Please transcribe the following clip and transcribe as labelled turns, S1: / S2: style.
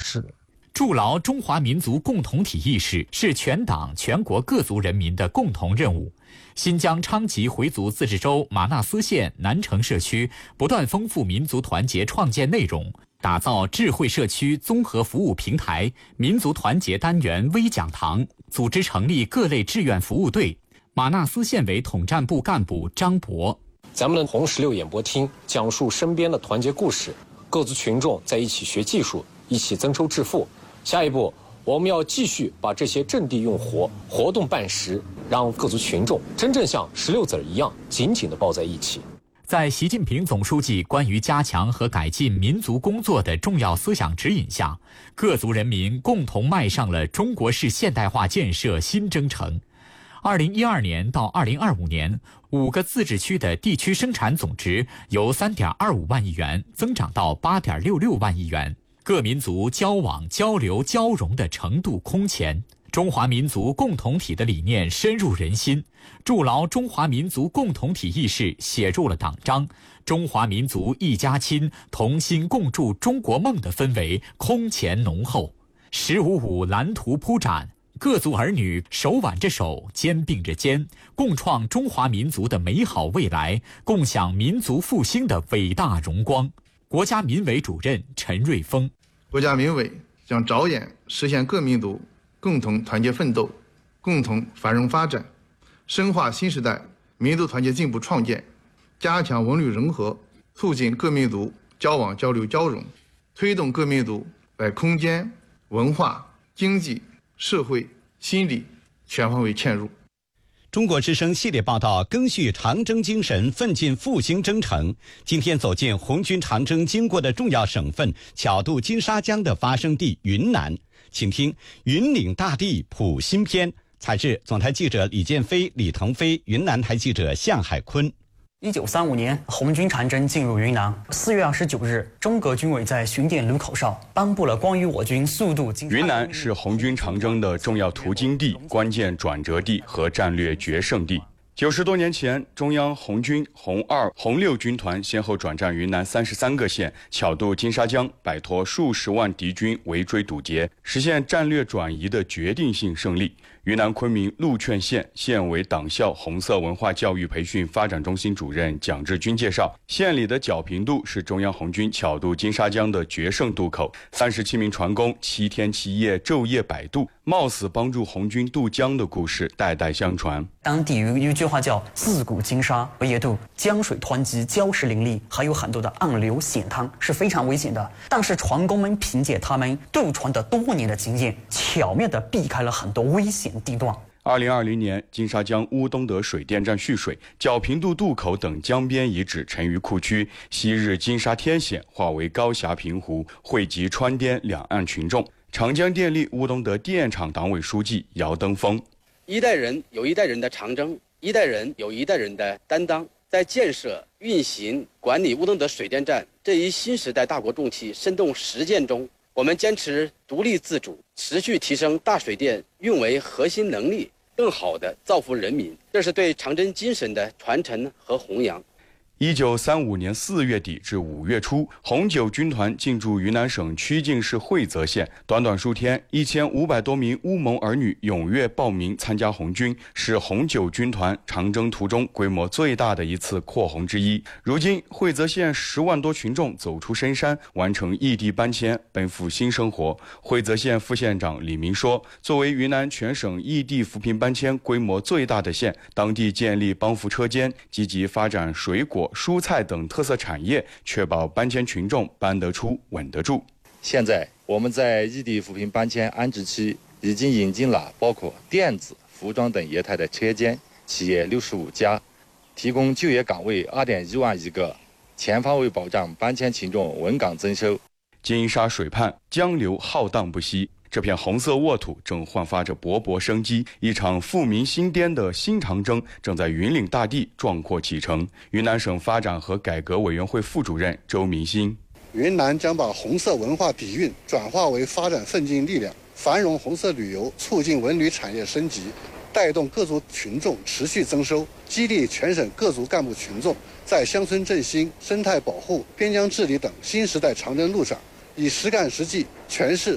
S1: 事。
S2: 筑牢中华民族共同体意识是全党全国各族人民的共同任务。新疆昌吉回族自治州玛纳斯县南城社区不断丰富民族团结创建内容，打造智慧社区综合服务平台、民族团结单元微讲堂，组织成立各类志愿服务队。玛纳斯县委统战部干部张博：
S3: 咱们的红16演播厅讲述身边的团结故事，各族群众在一起学技术，一起增收致富。下一步，我们要继续把这些阵地用活，活动办实，让各族群众真正像16子一样紧紧地抱在一起。
S2: 在习近平总书记关于加强和改进民族工作的重要思想指引下，各族人民共同迈上了中国式现代化建设新征程。2012年到2025年，5个自治区的地区生产总值由3.25万亿元增长到8.66万亿元。各民族交往、交流、交融的程度空前，中华民族共同体的理念深入人心，筑牢中华民族共同体意识写入了党章，中华民族一家亲、同心共筑中国梦的氛围空前浓厚。15.5蓝图铺展，各族儿女手挽着手，肩并着肩，共创中华民族的美好未来，共享民族复兴的伟大荣光。国家民委主任陈瑞峰：
S4: 国家民委将着眼实现各民族共同团结奋斗、共同繁荣发展，深化新时代民族团结进步创建，加强文旅融合，促进各民族交往交流交融，推动各民族在空间、文化、经济、社会、心理全方位嵌入。
S5: 中国之声系列报道赓续长征精神，奋进复兴征程。今天走进红军长征经过的重要省份，巧渡金沙江的发生地云南，请听云岭大地谱新篇。采制总台记者李建飞、李腾飞，云南台记者向海坤。
S6: 1935年，红军长征进入云南。4月29日，中革军委在巡检路口上颁布了关于我军速度金沙。
S7: 云南是红军长征的重要途经地、关键转折地和战略决胜地。90多年前，中央红军红2、红6军团先后转战云南33个县，巧渡金沙江，摆脱数十万敌军围追堵截，实现战略转移的决定性胜利。云南昆明禄劝县县委党校红色文化教育培训发展中心主任蒋志军介绍，县里的皎平渡是中央红军巧渡金沙江的决胜渡口，37名船工7天7夜昼夜摆渡，冒死帮助红军渡江的故事代代相传。
S6: 当地有一句话叫自古金沙为野渡，江水湍急，礁石林立，还有很多的暗流险滩，是非常危险的。但是船工们凭借他们渡船的多年的经验，巧妙地避开了很多危险地段。
S7: 2020年，金沙江乌东德水电站蓄水，皎平渡渡口等江边遗址沉于库区，昔日金沙天险化为高峡平湖，汇集川滇两岸群众。长江电力乌东德电厂党委书记姚登峰：
S8: 一代人有一代人的长征，一代人有一代人的担当，在建设、运行、管理乌东德水电站这一新时代大国重器生动实践中，我们坚持独立自主，持续提升大水电运维核心能力，更好地造福人民，这是对长征精神的传承和弘扬。
S7: 1935年4月底至5月初，红9军团进驻云南省曲靖市会泽县。短短数天，1500多名乌蒙儿女踊跃报名参加红军，是红9军团长征途中规模最大的一次扩红之一。如今，会泽县10万多群众走出深山，完成异地搬迁，奔赴新生活。会泽县副县长李明说：“作为云南全省异地扶贫搬迁规模最大的县，当地建立帮扶车间，积极发展水果、蔬菜等特色产业，确保搬迁群众搬得出、稳得住。
S9: 现在我们在异地扶贫搬迁安置区已经引进了包括电子、服装等业态的车间，企业65家，提供就业岗位2.1万余个，全方位保障搬迁群众稳岗增收。
S7: 金沙水畔，江流浩荡不息。这片红色沃土正焕发着勃勃生机，一场富民兴颠的新长征正在云岭大地壮阔启程。云南省发展和改革委员会副主任周明星：
S10: 云南将把红色文化底蕴转化为发展奋进力量，繁荣红色旅游，促进文旅产业升级，带动各族群众持续增收，激励全省各族干部群众在乡村振兴、生态保护、边疆治理等新时代长征路上，以实干实际诠释